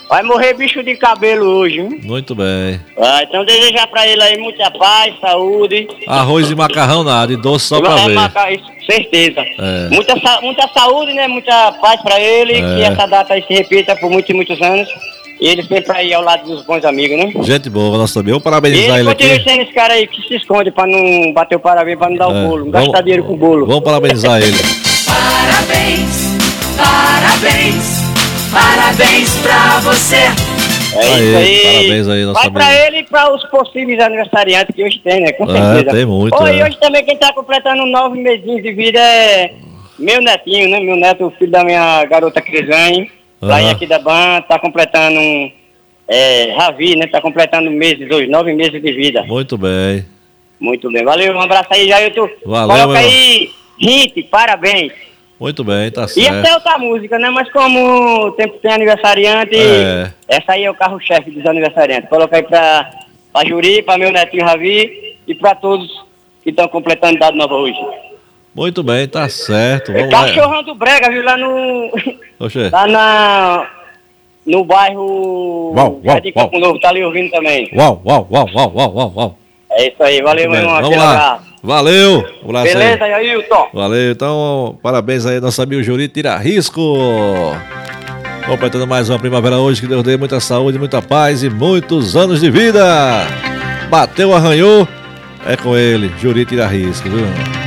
Vai morrer bicho de cabelo hoje, hein? Muito bem. Então desejar pra ele aí muita paz, saúde. Arroz e macarrão nada, e doce só pra ver. Isso, certeza. É. Muita saúde, né? Muita paz pra ele. Que essa data aí se repita por muitos e muitos anos. E ele sempre aí ao lado dos bons amigos, né? Gente boa, nós também. Vamos parabenizar ele aqui. Continua sendo esse cara aí que se esconde pra não bater o parabéns, pra não dar o bolo. Não gastar dinheiro com o bolo. Vamos parabenizar ele. Parabéns, parabéns, parabéns pra você. É isso aí. Parabéns aí, nosso amigo. Vai pra ele e pra os possíveis aniversariantes que hoje tem, né? Com certeza. Tem muito. E hoje também quem tá completando 9 mesinhos de vida é meu netinho, né? Meu neto, filho da minha garota Crisane. Lá aqui da Ban, tá completando Ravi, né? Tá completando meses hoje, 9 meses de vida. Muito bem. Muito bem. Valeu, um abraço aí, Jailton. Valeu, coloca aí, hit, parabéns. Muito bem, tá certo. E essa é outra música, né? Mas como tem aniversariante, essa aí é o carro-chefe dos aniversariantes. Coloca aí pra Juri, pra meu netinho Ravi e pra todos que estão completando dado nova hoje. Muito bem, tá certo. Vamos lá. Cachorrão do Brega, viu? Lá no... Oxê. Lá no bairro... Jardim Campo Novo, tá ali ouvindo também. Uau. É isso aí, valeu, meu irmão. Vamos lá. Valeu. Beleza, Jailton. Valeu, então, parabéns aí, nosso amigo Juri Tira Risco. Completando mais uma primavera hoje, que Deus dê muita saúde, muita paz e muitos anos de vida. Bateu, arranhou, é com ele, Juri Tira Risco, viu?